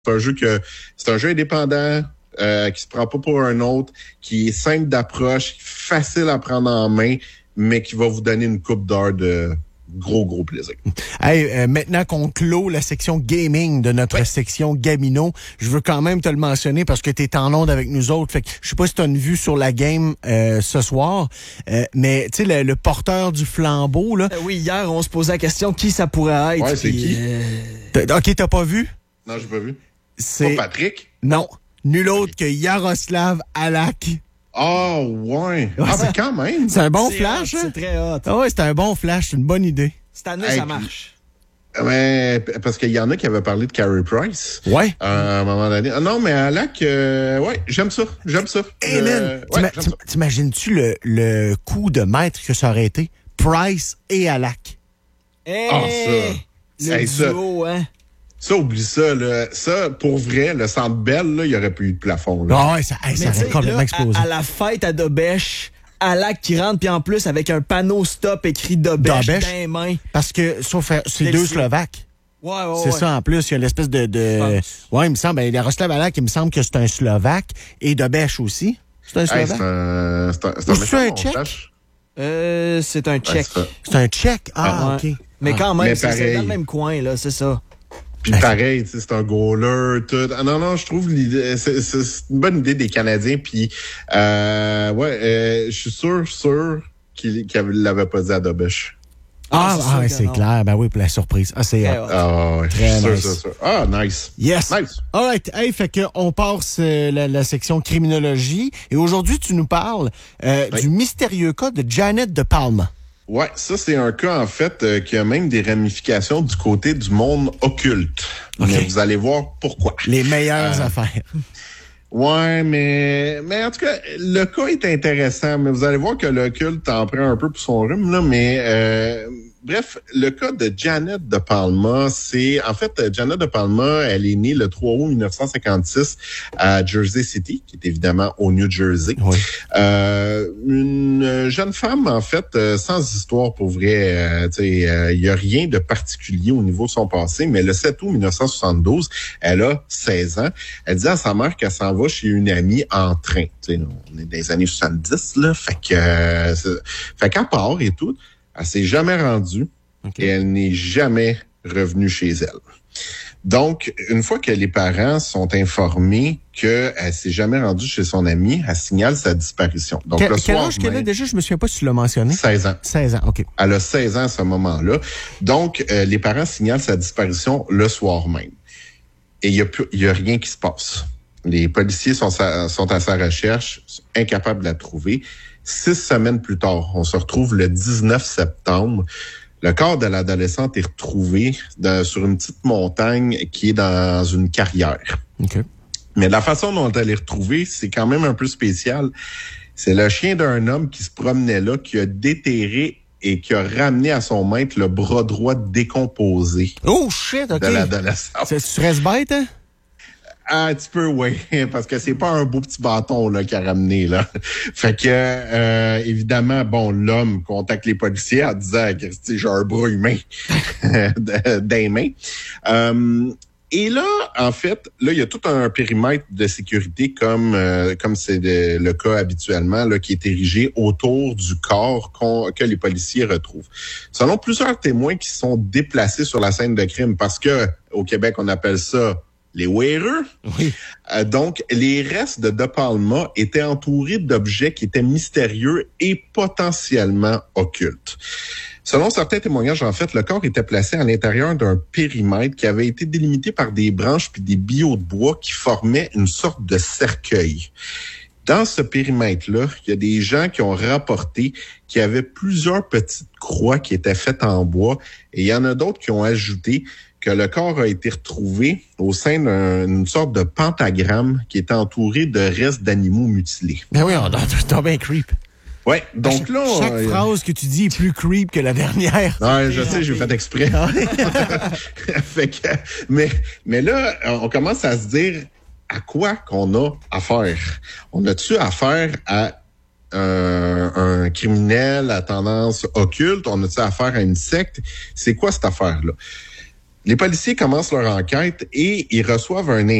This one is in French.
C'est un jeu indépendant, qui se prend pas pour un autre, qui est simple d'approche, facile à prendre en main, mais qui va vous donner une coupe d'heure de gros plaisir. Hey, maintenant qu'on clôt la section gaming de notre section Gamino, je veux quand même te le mentionner parce que tu es en onde avec nous autres. Fait que je sais pas si tu as une vue sur la game ce soir, mais tu sais, le porteur du flambeau, là. Oui, hier, on se posait la question qui ça pourrait être. Ouais, c'est qui? OK, t'as pas vu? Non, j'ai pas vu. C'est pas Patrick? Non. Nul autre que Yaroslav Alak. Ah, ouais. Ah, mais quand même. C'est un bon flash, hot, hein? C'est très hot. Ah ouais, c'est un bon flash, c'est une bonne idée. Cette année, Hey, ça marche. Mais, parce qu'il y en a qui avaient parlé de Carey Price. Ouais. À un moment donné. Ah, non, mais Alak, ouais, j'aime ça. Hey, man, t'imagines-tu le coup de maître que ça aurait été? Price et Alak. Hey, ça. Le duo, hein? Ça, oublie ça, là. Ça, pour vrai, le Centre Bell, là, il n'y aurait plus eu de plafond, là. Ah ouais, ça aurait complètement explosé. À la fête à Dobèche, Alak qui rentre, puis en plus avec un panneau stop écrit Dobèche dans les mains. Parce que, sauf, c'est deux Slovaques. Ouais. C'est ça, en plus, il y a l'espèce de... Ouais, il me semble, Yaroslav Alak, il me semble que c'est un Slovaque, et Dobèche aussi. C'est un Slovaque? C'est un Tchèque? C'est un Tchèque. C'est un Tchèque? Ah, OK. Mais quand même, mais c'est dans le même coin, là, c'est ça. Puis pareil, c'est un goaler, tout. Ah, non, je trouve l'idée, c'est une bonne idée des Canadiens. Puis, je suis sûr qu'il l'avait pas dit à Dobèche. C'est clair. Ben oui, pour la surprise. Ah, c'est très nice. sûr. Ah, nice. Yes. Nice. All right. Hey, fait que on passe la section criminologie. Et aujourd'hui, tu nous parles du mystérieux cas de Janet de Palma. Ouais, ça, c'est un cas, en fait, qui a même des ramifications du côté du monde occulte. Okay. Mais vous allez voir pourquoi. Les meilleures affaires. Ouais, mais en tout cas, le cas est intéressant, mais vous allez voir que l'occulte en prend un peu pour son rhume, là, mais bref, le cas de Janet de Palma, Janet de Palma, elle est née le 3 août 1956 à Jersey City, qui est évidemment au New Jersey. Oui. Une jeune femme, en fait, sans histoire pour vrai, il y a rien de particulier au niveau de son passé, mais le 7 août 1972, elle a 16 ans. Elle dit à sa mère qu'elle s'en va chez une amie en train. On est dans les années 70, là, fait qu'elle part et tout. Elle s'est jamais rendue et elle n'est jamais revenue chez elle. Donc, une fois que les parents sont informés qu'elle s'est jamais rendue chez son amie, elle signale sa disparition. Donc, quel âge qu'elle a déjà? Je me souviens pas si tu l'as mentionné. 16 ans. 16 ans, OK. Elle a 16 ans à ce moment-là. Donc, les parents signalent sa disparition le soir même. Et il y a rien qui se passe. Les policiers sont à sa recherche, sont incapables de la trouver. 6 semaines plus tard, on se retrouve le 19 septembre. Le corps de l'adolescente est retrouvé sur une petite montagne qui est dans une carrière. Okay. Mais la façon dont elle est retrouvée, c'est quand même un peu spécial. C'est le chien d'un homme qui se promenait là, qui a déterré et qui a ramené à son maître le bras droit décomposé. Oh shit, OK. De l'adolescente. Tu restes bête, hein? Un petit peu, oui, parce que c'est pas un beau petit bâton là qu'il a ramené là. Fait que évidemment, bon, l'homme contacte les policiers en disant que j'ai un bras humain des mains. Et là, en fait, là, il y a tout un périmètre de sécurité comme c'est le cas habituellement, là, qui est érigé autour du corps que les policiers retrouvent. Selon plusieurs témoins qui sont déplacés sur la scène de crime, parce que au Québec, on appelle ça les wearers. Oui. Donc, les restes de Palma étaient entourés d'objets qui étaient mystérieux et potentiellement occultes. Selon certains témoignages, en fait, le corps était placé à l'intérieur d'un périmètre qui avait été délimité par des branches puis des billots de bois qui formaient une sorte de cercueil. Dans ce périmètre-là, il y a des gens qui ont rapporté qu'il y avait plusieurs petites croix qui étaient faites en bois et il y en a d'autres qui ont ajouté que le corps a été retrouvé au sein d'une sorte de pentagramme qui était entouré de restes d'animaux mutilés. Ben oui, t'as bien creep. Ouais, donc là... Chaque phrase que tu dis est plus creep que la dernière. Ouais, je sais, j'ai fait exprès. Fait que, mais là, on commence à se dire à quoi qu'on a affaire. On a-tu affaire à un criminel à tendance occulte? On a-tu affaire à une secte? C'est quoi cette affaire-là? Les policiers commencent leur enquête et ils reçoivent un